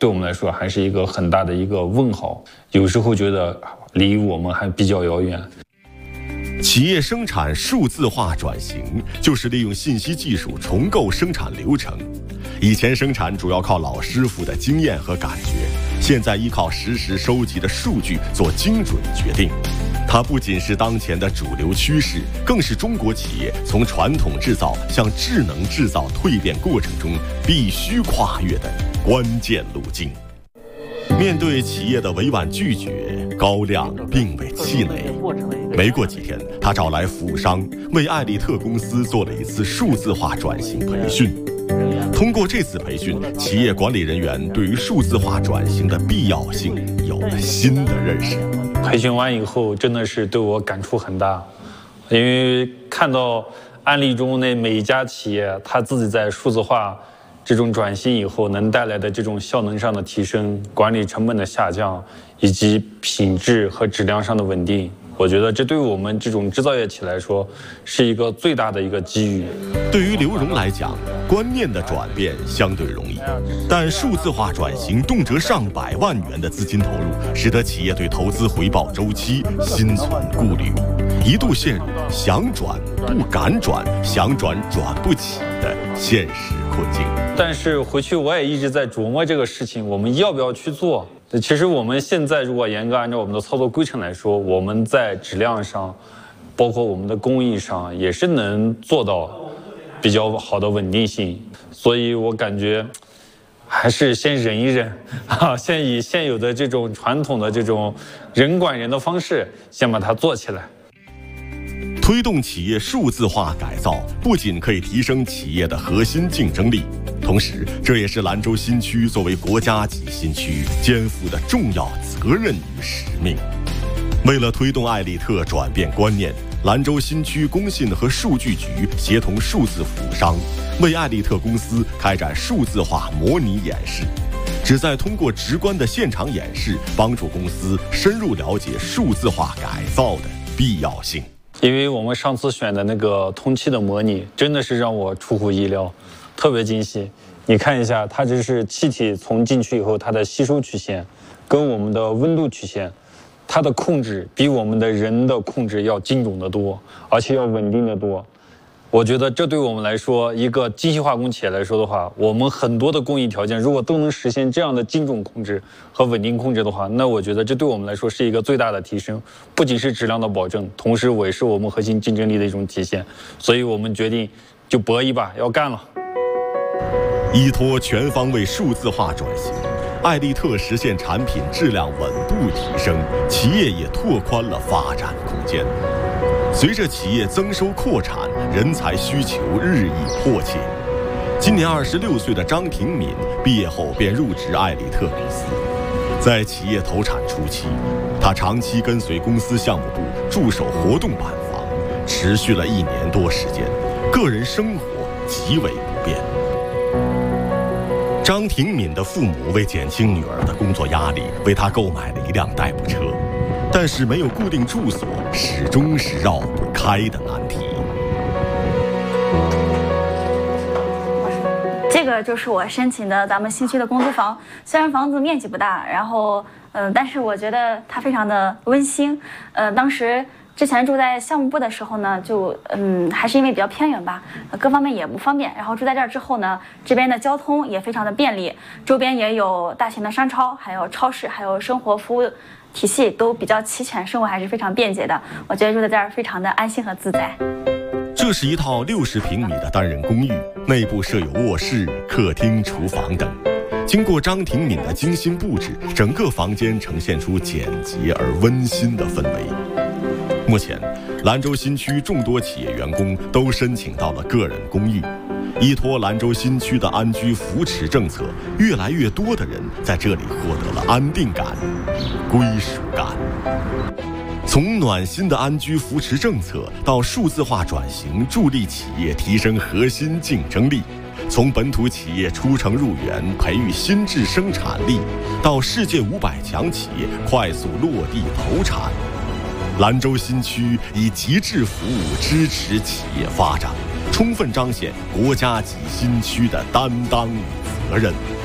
对我们来说还是一个很大的一个问号。有时候觉得离我们还比较遥远。 企业生产数字化转型，就是利用信息技术重构生产流程。以前生产主要靠老师傅的经验和感觉，现在依靠实时收集的数据做精准决定。它不仅是当前的主流趋势，更是中国企业从传统制造向智能制造蜕变过程中必须跨越的关键路径。面对企业的委婉拒绝，高亮并未气馁。没过几天，他找来服务商，为艾利特公司做了一次数字化转型培训。通过这次培训，企业管理人员对于数字化转型的必要性有了新的认识。 培训完以后，真的是对我感触很大，因为看到案例中那每一家企业，它自己在数字化这种转型以后能带来的这种效能上的提升、管理成本的下降，以及品质和质量上的稳定。我觉得这对于我们这种制造业企来说是一个最大的一个机遇。 对于刘荣来讲，观念的转变相对容易，但数字化转型动辄上百万元的资金投入，使得企业对投资回报周期心存顾虑，一度陷入想转不敢转、想转转不起的现实困境。 但是回去我也一直在琢磨这个事情，我们要不要去做？其实我们现在如果严格按照我们的操作规程来说，我们在质量上，包括我们的工艺上，也是能做到比较好的稳定性。所以我感觉还是先忍一忍啊，先以现有的这种传统的这种人管人的方式，先把它做起来。 推动企业数字化改造，不仅可以提升企业的核心竞争力，同时这也是兰州新区作为国家级新区肩负的重要责任与使命。为了推动艾利特转变观念，兰州新区工信和数据局协同数字服务商，为艾利特公司开展数字化模拟演示，旨在通过直观的现场演示，帮助公司深入了解数字化改造的必要性。 因为我们上次选的那个通气的模拟，真的是让我出乎意料，特别惊喜。你看一下，它这是气体从进去以后它的吸收曲线，跟我们的温度曲线，它的控制比我们的人的控制要精准得多，而且要稳定得多。我觉得这对我们来说，一个精细化工企业来说的话，我们很多的工艺条件如果都能实现这样的精准控制和稳定控制的话，那我觉得这对我们来说是一个最大的提升，不仅是质量的保证，同时也是我们核心竞争力的一种体现。所以我们决定就搏一把，要干了。 依托全方位数字化转型，艾利特实现产品质量稳步提升，企业也拓宽了发展空间。随着企业增收扩产，人才需求日益迫切。今年26岁的张廷敏毕业后便入职艾利特公司。在企业投产初期，他长期跟随公司项目部驻守活动板房，持续了1年多时间，个人生活极为不便。张廷敏的父母为减轻女儿的工作压力，为他购买了一辆代步车。但是没有固定住所，始终是绕不开的难题。 这个就是我申请的咱们新区的公租房，虽然房子面积不大，然后但是我觉得它非常的温馨。当时之前住在项目部的时候呢，就还是因为比较偏远吧，各方面也不方便。然后住在这儿之后呢，这边的交通也非常的便利，周边也有大型的商超，还有超市，还有生活服务体系都比较齐全，生活还是非常便捷的。我觉得住在这儿非常的安心和自在。 这是一套60平米的单人公寓，内部设有卧室、客厅、厨房等。经过张廷敏的精心布置，整个房间呈现出简洁而温馨的氛围。目前，兰州新区众多企业员工都申请到了个人公寓。依托兰州新区的安居扶持政策，越来越多的人在这里获得了安定感与归属感。从暖心的安居扶持政策到数字化转型，助力企业提升核心竞争力；从本土企业出城入园，培育新质生产力，到世界500强企业快速落地投产，兰州新区以极致服务支持企业发展，充分彰显国家级新区的担当与责任。